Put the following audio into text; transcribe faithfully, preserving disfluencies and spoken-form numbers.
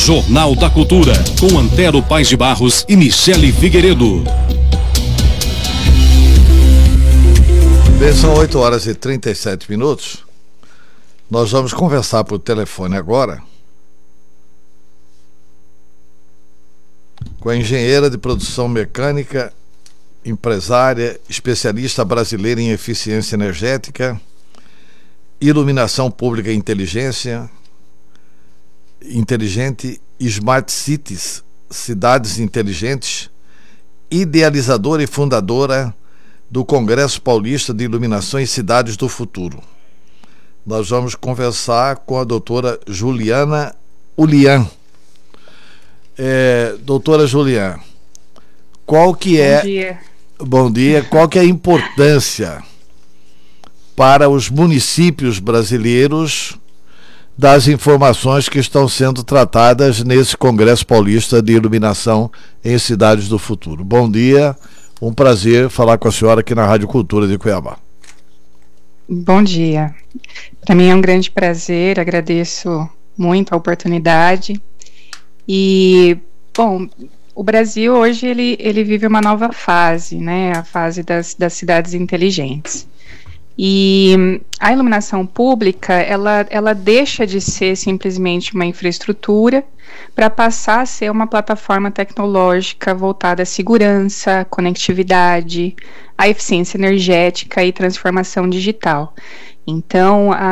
Jornal da Cultura, com Antero Paes de Barros e Michele Figueiredo. Bem, são oito horas e trinta e sete minutos. Nós vamos conversar por telefone agora com a engenheira de produção mecânica, empresária, especialista brasileira em eficiência energética, iluminação pública e inteligência, inteligente, Smart Cities, cidades inteligentes, idealizadora e fundadora do Congresso Paulista de Iluminação e Cidades do Futuro. Nós vamos conversar com a doutora Juliana Ulian. É, doutora Juliana, qual que é... Bom dia. Bom dia. Qual que é a importância para os municípios brasileiros das informações que estão sendo tratadas nesse Congresso Paulista de Iluminação em Cidades do Futuro? Bom dia, um prazer falar com a senhora aqui na Rádio Cultura de Cuiabá. Bom dia. Para mim é um grande prazer, agradeço muito a oportunidade. E, bom, o Brasil hoje ele, ele vive uma nova fase, né? A fase das, das cidades inteligentes. E a iluminação pública, ela, ela deixa de ser simplesmente uma infraestrutura para passar a ser uma plataforma tecnológica voltada à segurança, conectividade, à eficiência energética e transformação digital. Então, a